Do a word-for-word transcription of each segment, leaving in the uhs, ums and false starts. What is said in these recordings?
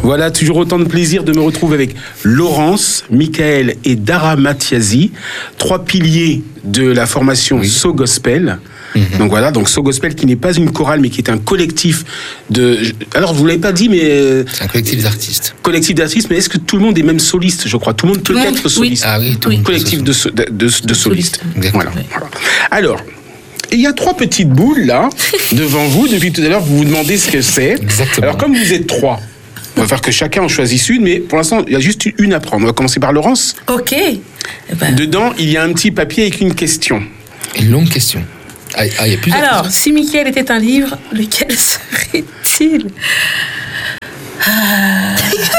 Voilà, toujours autant de plaisir de me retrouver avec Laurence, Michael et Dara Mathiasi, trois piliers de la formation oui. So Gospel. Mm-hmm. Donc voilà, donc So Gospel qui n'est pas une chorale mais qui est un collectif de... Alors vous l'avez pas dit mais... C'est un collectif d'artistes. Collectif d'artistes, mais est-ce que tout le monde est même soliste, je crois? Tout le monde peut être soliste. Oui. Ah oui, tout le oui. monde. Collectif de, de, de, de solistes. Voilà. Oui. voilà. Alors... Il y a trois petites boules là, devant vous. Depuis tout à l'heure, vous vous demandez ce que c'est. Exactement. Alors, comme vous êtes trois, on va faire que chacun en choisisse une, mais pour l'instant, il y a juste une à prendre. On va commencer par Laurence. Ok. Ben... Dedans, il y a un petit papier avec une question. Une longue question. Ah, ah, il y a plusieurs Alors, questions. si Michael était un livre, lequel serait-il? ah...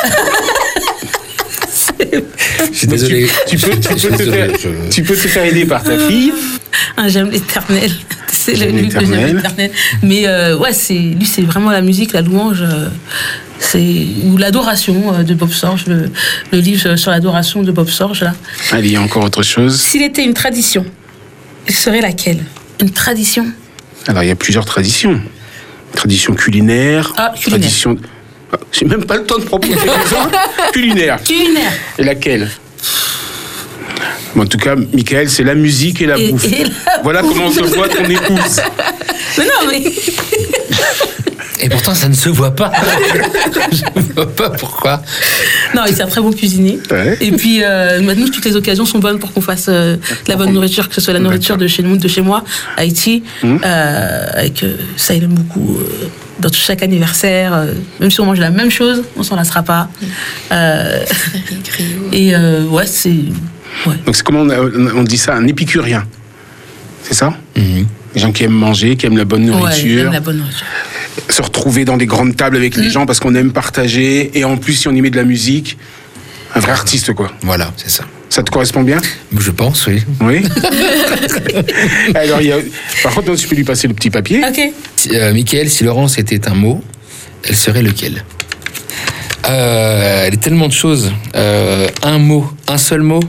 Je suis désolé. Tu, tu, peux, tu, peux te faire, je... tu peux te faire aider par ta fille. Un J'aime l'éternel. C'est le livre de J'aime l'éternel. Mais euh, ouais, c'est, lui, c'est vraiment la musique, la louange, euh, c'est, ou l'adoration euh, de Bob Sorge, le, le livre sur l'adoration de Bob Sorge, là. Allez, il y a encore autre chose. S'il était une tradition, il serait laquelle? Une tradition? Alors, il y a plusieurs traditions. Tradition culinaire. Ah, culinaire. Tradition... J'ai même pas le temps de proposer les culinaire. Culinaire. Et laquelle? Bon, en tout cas, Michael, c'est la musique et la et, bouffe. Et la voilà bouffe. Comment se voit ton épouse. Mais non, mais... Et pourtant, ça ne se voit pas. Je ne vois pas pourquoi. Non, il sait très bon cuisiner. Ouais. Et puis, euh, maintenant, toutes les occasions sont bonnes pour qu'on fasse euh, de la bonne nourriture, que ce soit la nourriture de chez nous, de chez moi, Haïti, mmh. euh, avec euh, ça, il aime beaucoup. Euh, dans chaque anniversaire, euh, même si on mange la même chose, on s'en lassera pas. Euh, et euh, ouais, c'est... Ouais. Donc c'est comment on, on dit ça, un épicurien, c'est ça? Mmh. Les gens qui aiment manger, qui aiment la bonne nourriture. Ouais, aiment la bonne nourriture. Se retrouver dans des grandes tables avec mmh. les gens parce qu'on aime partager. Et en plus, si on y met de la musique, un vrai artiste, quoi. Voilà, c'est ça. Ça te correspond bien? Je pense, oui. Oui. Alors, il y a... Par contre, tu peux lui passer le petit papier. Ok. Euh, Michael, si Laurence était un mot, elle serait lequel? euh, Elle est tellement de choses. Euh, un mot, un seul mot.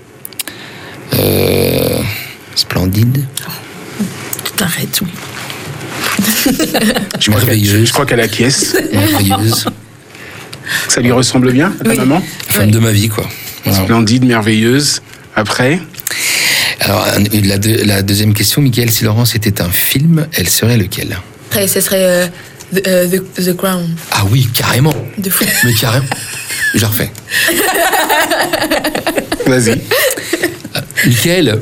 Euh, splendide. Tu t'arrêtes, oui. Je merveilleuse. Je crois qu'elle acquiesce. Merveilleuse. Ça lui ressemble bien, à ta oui. maman? Femme oui. de ma vie, quoi. Voilà. Splendide, merveilleuse. Après? Alors, la, deux, la deuxième question, Michael, si Laurence était un film, elle serait lequel? Après, ce serait euh, the, uh, the, the Crown. Ah oui, carrément. De fou. Mais carrément. Je refais. Vas-y. Euh, Michael.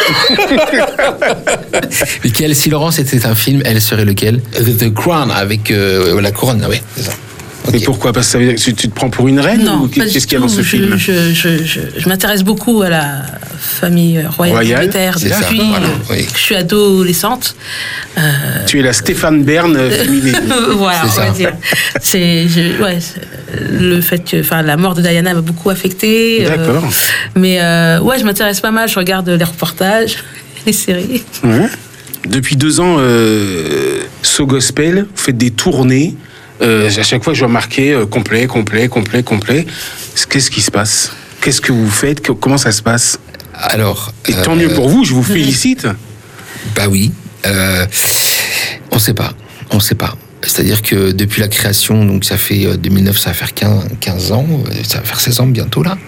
Michael, si Laurence était un film, elle serait lequel? The, the Crown, avec euh, la couronne, oui, c'est ça. Okay. Et pourquoi? Parce que ça veut dire que tu te prends pour une reine? Non, ou qu'est-ce qu'il y a dans ce je, film? je, je, je, je m'intéresse beaucoup à la famille royale, royale d'Angleterre depuis voilà, oui. que je suis adolescente. Euh... Tu es la Stéphane Bern féminine. Voilà, c'est on ça. va dire. C'est, je, ouais, c'est, le fait que, enfin, la mort de Diana m'a beaucoup affectée. D'accord. Euh, mais euh, ouais, je m'intéresse pas mal. Je regarde les reportages, les séries. Ouais. Depuis deux ans, euh, So Gospel, vous faites des tournées. Euh, à chaque fois, je vois marqué euh, complet, complet, complet, complet. Qu'est-ce qui se passe? Qu'est-ce que vous faites? Comment ça se passe? Alors, et tant euh, mieux pour vous, je vous félicite. Bah oui. Euh, on ne sait pas. On ne sait pas. C'est-à-dire que depuis la création, donc ça fait deux mille neuf, ça va faire quinze ans, ça va faire seize ans bientôt là.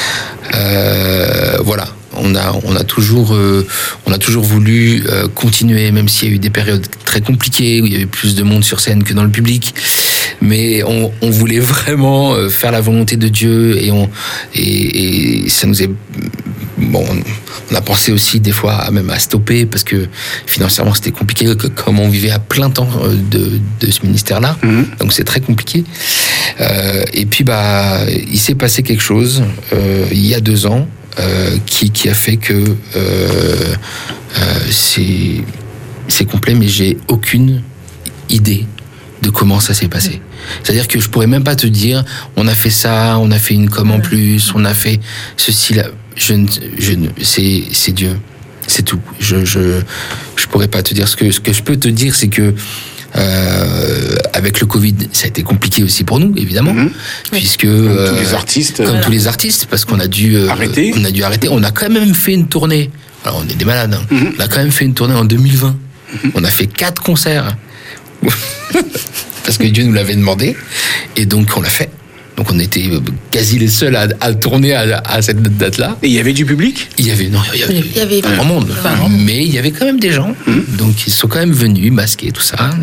Euh, voilà. On a, on a toujours, euh, on a toujours voulu euh, continuer, même s'il y a eu des périodes très compliquées où il y avait plus de monde sur scène que dans le public. Mais on, on voulait vraiment euh, faire la volonté de Dieu et on, et, et ça nous est, bon, on a pensé aussi des fois à même à stopper parce que financièrement c'était compliqué, comme on vivait à plein temps de, de ce ministère-là. Mmh. Donc c'est très compliqué. Euh, et puis bah, il s'est passé quelque chose euh, il y a deux ans. Euh, qui, qui a fait que euh, euh, c'est, c'est complet, mais j'ai aucune idée de comment ça s'est passé. C'est-à-dire que je pourrais même pas te dire, on a fait ça, on a fait une com en plus, on a fait ceci là. Je, je, c'est, c'est Dieu, c'est tout. Je, je, je pourrais pas te dire ce que, ce que je peux te dire, c'est que Euh, avec le Covid, ça a été compliqué aussi pour nous, évidemment, mmh. puisque comme euh, tous les artistes, comme voilà. tous les artistes, parce qu'on a dû euh, arrêter. On a dû arrêter. On a quand même fait une tournée. Alors on est des malades. Hein. Mmh. On a quand même fait une tournée en deux mille vingt. Mmh. On a fait quatre concerts parce que Dieu nous l'avait demandé, et donc on l'a fait. Donc on était quasi les seuls à, à tourner à, à cette date-là. Et il y avait du public ? Il y avait, non, il y avait, Il y avait pas grand monde. Mais il y avait quand même des gens. Mmh. Donc ils sont quand même venus, masqués, tout ça.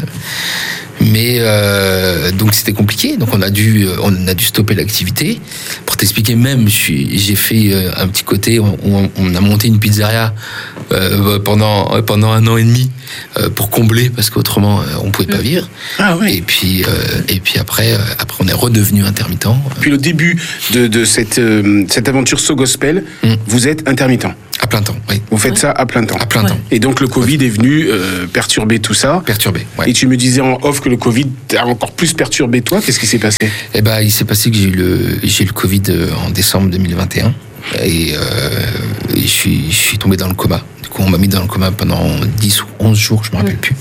Mais euh, donc c'était compliqué. Donc on a dû, on a dû stopper l'activité. Pour t'expliquer même, je suis, j'ai fait un petit côté. On, on a monté une pizzeria euh, pendant pendant un an et demi euh, pour combler parce qu'autrement on pouvait pas vivre. Ah oui. Et puis euh, et puis après euh, après on est redevenu intermittent. Puis le début de, de cette euh, cette aventure So Gospel, mmh. vous êtes intermittent. À plein temps, oui. Vous faites ouais. ça à plein temps. À plein ouais. temps. Et donc le Covid ouais. est venu euh, perturber tout ça. Perturber, ouais. Et tu me disais en off que le Covid a encore plus perturbé toi. Qu'est-ce qui s'est passé ? Eh ben, il s'est passé que j'ai eu le j'ai eu le Covid en décembre deux mille vingt et un et, euh, et je suis je suis tombé dans le coma. Du coup, on m'a mis dans le coma pendant dix ou onze jours, je me rappelle mmh. plus.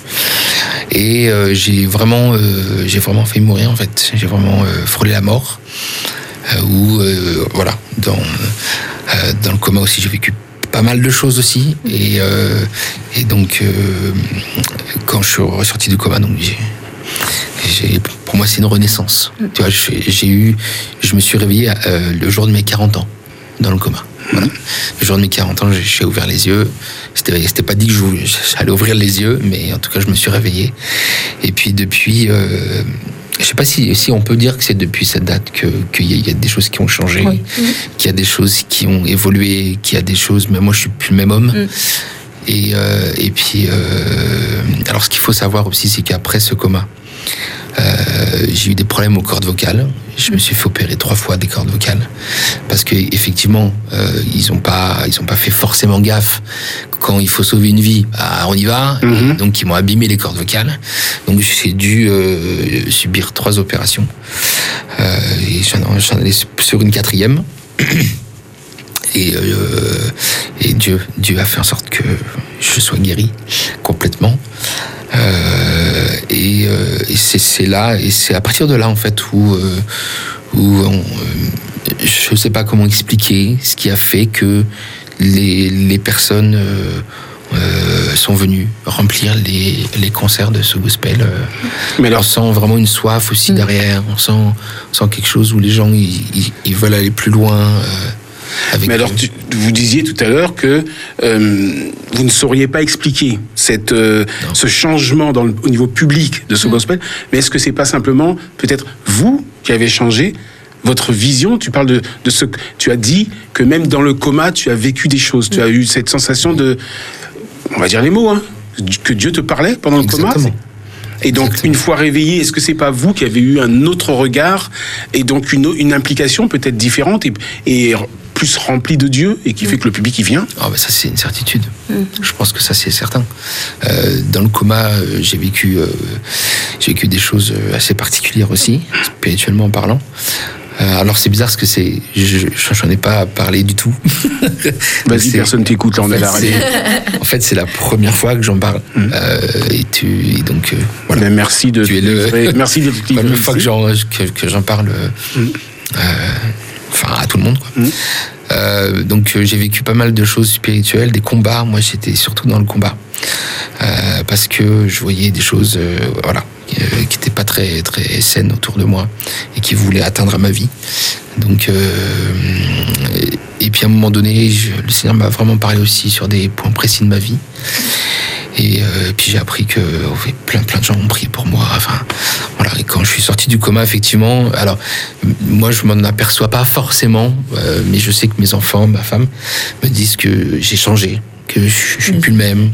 Et euh, j'ai vraiment euh, j'ai vraiment failli mourir en fait. J'ai vraiment euh, frôlé la mort. Euh, ou euh, voilà, dans euh, dans le coma aussi, j'ai vécu pas mal de choses aussi et euh, et donc euh, quand je suis ressorti du coma, donc j'ai, j'ai pour moi c'est une renaissance. Mm. Tu vois, j'ai, j'ai eu, je me suis réveillé euh, le jour de mes quarante ans dans le coma. Voilà. Le jour de mes quarante ans, j'ai, j'ai ouvert les yeux. C'était, c'était pas dit que j'allais ouvrir les yeux, mais en tout cas, je me suis réveillé. Et puis depuis. Euh, Je sais pas si, si on peut dire que c'est depuis cette date que qu'il y a des choses qui ont changé, oui. qu'il y a des choses qui ont évolué, qu'il y a des choses. Mais moi, je suis plus le même homme. Mm. Et euh, et puis, euh, alors, ce qu'il faut savoir aussi, c'est qu'après ce coma, euh, j'ai eu des problèmes aux cordes vocales. Je me suis fait opérer trois fois des cordes vocales parce que effectivement, euh, ils ont pas, ils ont pas fait forcément gaffe. Quand il faut sauver une vie, bah, on y va. Mm-hmm. Et donc ils m'ont abîmé les cordes vocales. Donc j'ai dû euh, subir trois opérations. Euh, et j'en, j'en allais sur une quatrième. Et, euh, et Dieu, Dieu a fait en sorte que je sois guéri complètement. Euh, et, euh, et c'est, c'est là, et c'est à partir de là en fait où, euh, où on, euh, je sais pas comment expliquer ce qui a fait que les, les personnes euh, euh, sont venues remplir les, les concerts de So Gospel. Euh, Mais alors, on sent vraiment une soif aussi mmh. derrière. On sent, on sent quelque chose où les gens ils, ils, ils veulent aller plus loin. Euh, Avec Mais alors, tu, vous disiez tout à l'heure que euh, vous ne sauriez pas expliquer cette, euh, ce changement dans le, au niveau public de So Gospel, mais est-ce que c'est pas simplement peut-être vous qui avez changé votre vision ? Tu parles de, de ce que tu as dit, que même dans le coma, tu as vécu des choses, tu as eu cette sensation de, on va dire les mots, hein, que Dieu te parlait pendant le Exactement. coma. Et donc, Exactement. Une fois réveillé, est-ce que c'est pas vous qui avez eu un autre regard et donc une, une implication peut-être différente et, et plus remplie de Dieu et qui mmh. fait que le public y vient ? Ah bah ça c'est une certitude. Mmh. Je pense que ça c'est certain. Euh, dans le coma, euh, j'ai vécu, euh, j'ai vécu des choses assez particulières aussi, spirituellement parlant. Euh, alors c'est bizarre parce que c'est, je, j'en ai pas parlé du tout. Vas-y, c'est, personne t'écoute là, on est là. En fait, c'est la première fois que j'en parle. Mmh. Euh, et tu, et donc euh, voilà. Mais merci de. Tu es le. Merci de. La première fois que j'en, que, que j'en parle. Mmh. Euh, enfin, à tout le monde, quoi. Mmh. Euh, donc euh, j'ai vécu pas mal de choses spirituelles, des combats. Moi, j'étais surtout dans le combat euh, parce que je voyais des choses, euh, voilà, euh, qui n'étaient pas très très saines autour de moi et qui voulaient atteindre ma vie. Donc, euh, et, et puis à un moment donné, je, le Seigneur m'a vraiment parlé aussi sur des points précis de ma vie. Et, euh, et puis j'ai appris que oh, plein plein de gens ont prié pour moi. Enfin, voilà. Et quand je suis sorti du coma, effectivement, alors moi je m'en aperçois pas forcément, euh, mais je sais que mes enfants, ma femme, me disent que j'ai changé, que je, je suis plus le même.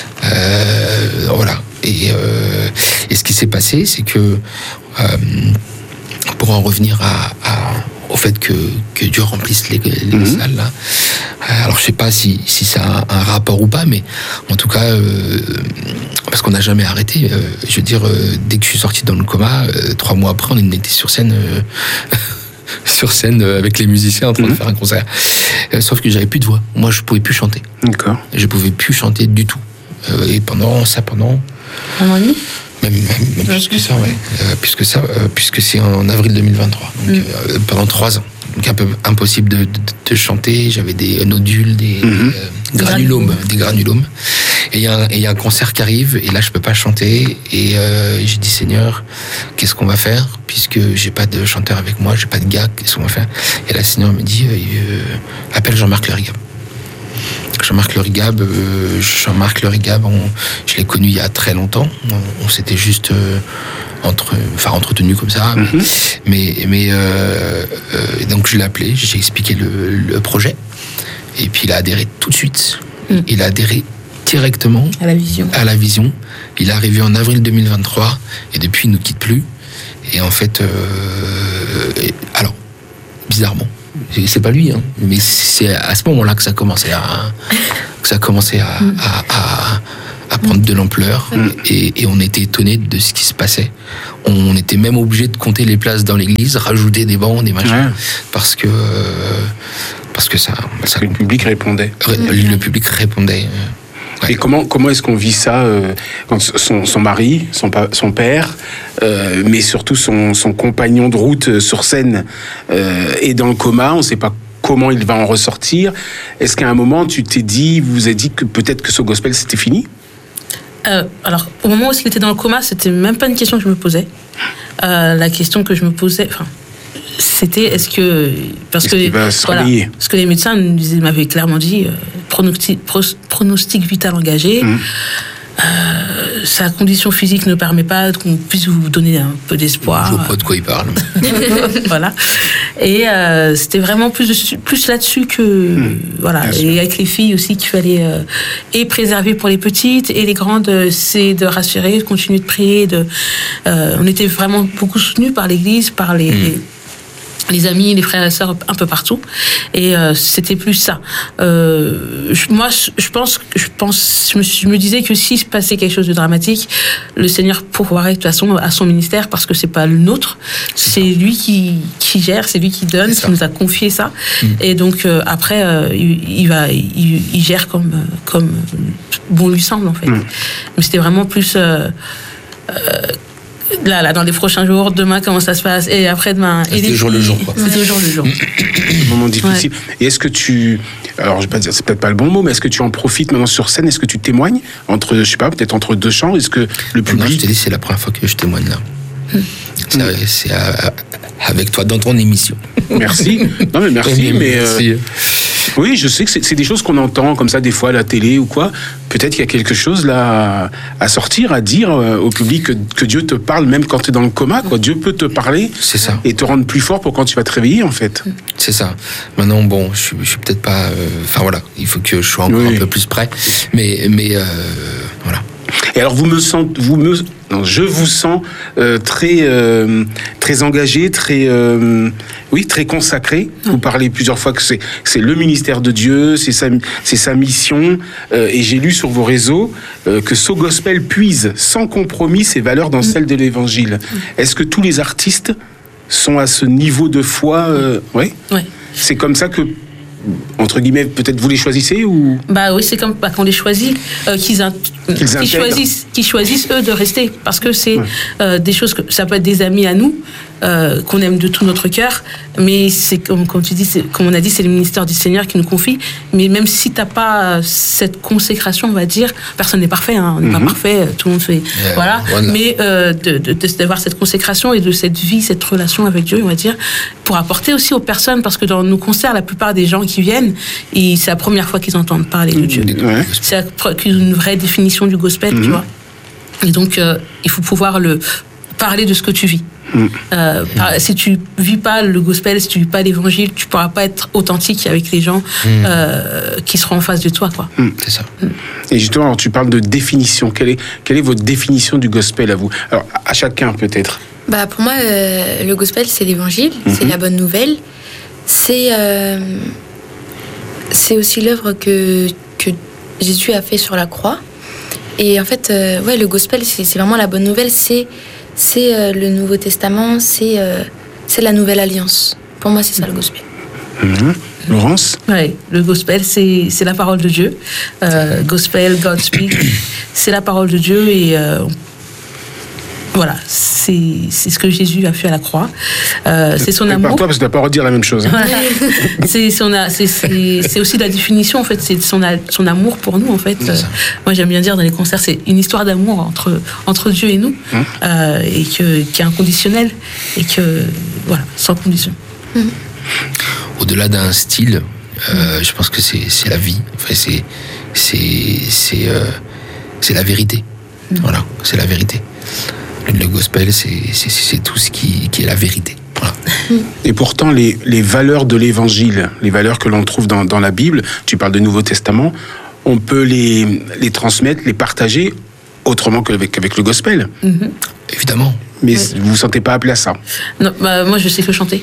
Euh, voilà. Et, euh, et ce qui s'est passé, c'est que euh, pour en revenir à, à au fait que, que Dieu remplisse les, les mmh. salles là. Alors je sais pas si, si ça a un rapport ou pas, mais en tout cas, euh, parce qu'on n'a jamais arrêté. Euh, je veux dire, euh, dès que je suis sorti dans le coma, euh, trois mois après, on était sur scène, euh, sur scène euh, avec les musiciens en train mmh. de faire un concert. Euh, sauf que j'avais plus de voix. Moi, je pouvais plus chanter. D'accord. Je pouvais plus chanter du tout. Euh, et pendant ça, pendant un an et demi. Même, même, même plus que ça, ouais. Euh, plus que ça, euh, puisque c'est en avril deux mille vingt-trois. Donc, mm. euh, pendant trois ans. Donc, un peu impossible de, de, de chanter. J'avais des nodules, des, mm-hmm. des euh, granulomes, des granulomes. Et il y a un, y a un concert qui arrive, et là, je peux pas chanter. Et euh, j'ai dit, Seigneur, qu'est-ce qu'on va faire ? Puis puisque j'ai pas de chanteur avec moi, j'ai pas de gars, qu'est-ce qu'on va faire? Et la Seigneur me dit, euh, appelle Jean-Marc Lerigab. Jean-Marc Lerigab, euh, Jean-Marc Lerigab, on, je l'ai connu il y a très longtemps. On, on s'était juste euh, entre, enfin entretenu comme ça. Mm-hmm. Mais, mais euh, euh, donc je l'ai appelé, j'ai expliqué le, le projet, et puis il a adhéré tout de suite. Mm. Il a adhéré directement à la vision. À la vision. Il est arrivé en avril deux mille vingt-trois, et depuis il ne nous quitte plus. Et en fait, euh, et, alors bizarrement. C'est pas lui, hein, mais c'est à ce moment-là que ça commençait à, que ça commençait à, mm. à, à, à prendre de l'ampleur, mm. et, et on était étonnés de ce qui se passait. On était même obligé de compter les places dans l'église, rajouter des bancs, des machins, ouais. parce que parce que ça, ça le public répondait. Le public répondait. Ouais. Et comment, comment est-ce qu'on vit ça euh, quand son, son mari, son, son père, euh, mais surtout son, son compagnon de route euh, sur scène euh, est dans le coma, on ne sait pas comment il va en ressortir. Est-ce qu'à un moment, tu t'es dit, vous vous êtes dit que peut-être que So Gospel, c'était fini ? euh, Alors, au moment où il était dans le coma, c'était même pas une question que je me posais. Euh, la question que je me posais... Enfin, c'était est-ce que parce est-ce que va se voilà, parce que les médecins m'avaient clairement dit euh, pronostic, pro, pronostic vital engagé. Mmh. Euh, sa condition physique ne permet pas qu'on puisse vous donner un peu d'espoir. Je vois pas de quoi il parle. Voilà. Et euh, c'était vraiment plus plus là-dessus que mmh. voilà. Bien et sûr. Avec les filles aussi qu'il fallait euh, et préserver pour les petites et les grandes, c'est de rassurer, de continuer de prier. De, euh, on était vraiment beaucoup soutenus par l'Église, par les, mmh. les les amis, les frères et sœurs un peu partout, et euh, c'était plus ça. Euh, je, moi, je pense, je pense, je me, je me disais que s'il se passait quelque chose de dramatique, le Seigneur pourvoirait de toute façon à son ministère, parce que c'est pas le nôtre, c'est, c'est lui qui, qui gère, c'est lui qui donne, qui nous a confié ça, mmh. et donc euh, après euh, il, il va, il, il gère comme comme bon lui semble en fait. Mmh. Mais c'était vraiment plus. Euh, euh, Là, là, dans les prochains jours, demain, comment ça se passe, et après-demain. C'est toujours le jour, quoi. C'est toujours le jour. Un moment difficile. Ouais. Et est-ce que tu. Alors, je vais pas dire, c'est peut-être pas le bon mot, mais est-ce que tu en profites maintenant sur scène ? Est-ce que tu témoignes entre, je sais pas, peut-être entre deux chants ? Est-ce que le public. Non, je te dis, c'est la première fois que je témoigne là. Hum. C'est, hum. c'est à, avec toi, dans ton émission. Merci. Non, mais merci, mais. Merci. Euh, oui, je sais que c'est, c'est des choses qu'on entend comme ça des fois à la télé ou quoi. Peut-être qu'il y a quelque chose là à sortir, à dire au public que, que Dieu te parle même quand tu es dans le coma, quoi. Dieu peut te parler. C'est ça. Et te rendre plus fort pour quand tu vas te réveiller, en fait. C'est ça. Maintenant, bon, je, je suis peut-être pas. Enfin euh, voilà, il faut que je sois encore oui. un peu plus près. Mais, mais euh, voilà. Et alors, vous me sentez, vous me, non, je vous sens euh, très, euh, très engagé, très, euh, oui, très consacré. Vous parlez plusieurs fois que c'est, c'est le ministère de Dieu, c'est sa, c'est sa mission. Euh, et j'ai lu sur vos réseaux euh, que So Gospel puise sans compromis ses valeurs dans celles de l'Évangile. Est-ce que tous les artistes sont à ce niveau de foi euh, Oui. Oui. C'est comme ça que. Entre guillemets, peut-être vous les choisissez ou... Bah oui, c'est comme bah, qu'on les choisit, euh, qu'ils, in... qu'ils, qu'ils, choisissent, qu'ils choisissent eux de rester, parce que c'est ouais. euh, des choses que ça peut être des amis à nous euh, qu'on aime de tout notre cœur, mais c'est comme, comme tu dis, c'est, comme on a dit, c'est le ministère du Seigneur qui nous confie. Mais même si t'as pas cette consécration, on va dire, personne n'est parfait, hein, on n'est mm-hmm. pas parfait, tout le monde fait, yeah, voilà. voilà. Mais euh, de, de, de, d'avoir cette consécration et de cette vie, cette relation avec Dieu, on va dire, pour apporter aussi aux personnes, parce que dans nos concerts, la plupart des gens qui viennent, et c'est la première fois qu'ils entendent parler de Dieu. Ouais. C'est une vraie définition du gospel, mm-hmm. tu vois. Et donc, euh, il faut pouvoir le parler de ce que tu vis. Mm. Euh, par, si tu vis pas le gospel, si tu vis pas l'évangile, tu pourras pas être authentique avec les gens mm. euh, qui seront en face de toi, quoi. Mm. C'est ça. Mm. Et justement, alors, tu parles de définition. Quelle est, quelle est votre définition du gospel à vous ? Alors, à chacun peut-être. Bah, pour moi, euh, le gospel, c'est l'évangile, mm-hmm. c'est la bonne nouvelle. C'est, euh, c'est aussi l'œuvre que, que Jésus a fait sur la croix. Et en fait, euh, ouais, le gospel, c'est, c'est vraiment la bonne nouvelle. C'est, c'est euh, le Nouveau Testament, c'est, euh, c'est la nouvelle alliance. Pour moi, c'est ça le gospel. Mmh. Laurence ? Oui, le gospel, c'est, c'est la parole de Dieu. Euh, gospel, God speak, c'est la parole de Dieu. Et euh, Voilà, c'est, c'est ce que Jésus a fait à la croix. Euh, c'est son amour. Par toi, parce que tu ne vas pas redire la même chose. Hein. Voilà. c'est, son, c'est, c'est, c'est aussi la définition, en fait, c'est son, son amour pour nous, en fait. Euh, moi, j'aime bien dire dans les concerts, c'est une histoire d'amour entre, entre Dieu et nous, hum. euh, et que, qui est inconditionnelle, et que, voilà, sans condition. Hum. Au-delà d'un style, euh, je pense que c'est, c'est la vie. Enfin, c'est, c'est, c'est, euh, c'est la vérité. Hum. Voilà, c'est la vérité. Le gospel, c'est, c'est, c'est tout ce qui, qui est la vérité. Voilà. Et pourtant, les, les valeurs de l'évangile, les valeurs que l'on trouve dans, dans la Bible, tu parles du Nouveau Testament, on peut les, les transmettre, les partager autrement qu'avec, qu'avec le gospel. Mm-hmm. Évidemment. Mais oui. Vous ne vous sentez pas appelé à ça? Non, bah, moi je sais que chanter.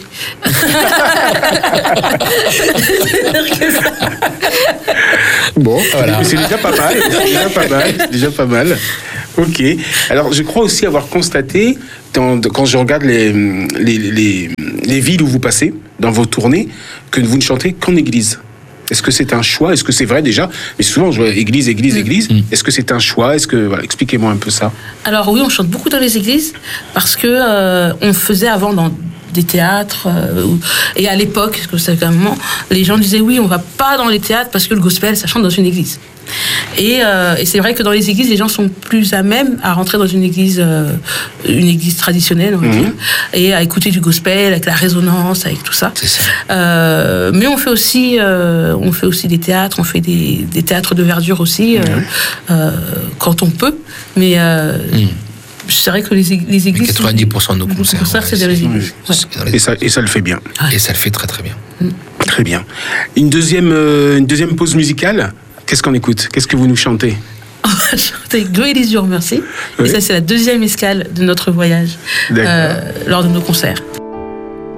Bon, voilà. C'est déjà pas mal. C'est déjà pas mal. C'est déjà pas mal. Ok. Alors, je crois aussi avoir constaté, dans, quand je regarde les, les, les, les villes où vous passez, dans vos tournées, que vous ne chantez qu'en église. Est-ce que c'est un choix? Est-ce que c'est vrai déjà? Mais souvent, je vois église, église, église. Mmh. Est-ce que c'est un choix? Est-ce que voilà, expliquez-moi un peu ça. Alors oui, on chante beaucoup dans les églises parce que euh, on faisait avant dans des théâtres euh, et à l'époque, parce que c'est un moment, les gens disaient oui, on va pas dans les théâtres parce que le gospel, ça chante dans une église. Et, euh, et c'est vrai que dans les églises, les gens sont plus à même à rentrer dans une église, euh, une église traditionnelle, on va mmh. dire, et à écouter du gospel avec la résonance, avec tout ça. C'est ça. Euh, mais on fait aussi, euh, on fait aussi des théâtres, on fait des, des théâtres de verdure aussi, mmh. euh, euh, quand on peut. Mais euh, mmh. c'est vrai que les, les églises. quatre-vingt-dix pour cent de nos concerts, concerts ouais, c'est dans les églises. Ouais. Ouais. Et, ça, et ça le fait bien. Et ça le fait très très bien. Mmh. Très bien. Une deuxième, euh, une deuxième pause musicale. Qu'est-ce qu'on écoute? Qu'est-ce que vous nous chantez? On va chanter Great is Your Mercy. Oui. Et ça, c'est la deuxième escale de notre voyage euh, lors de nos concerts.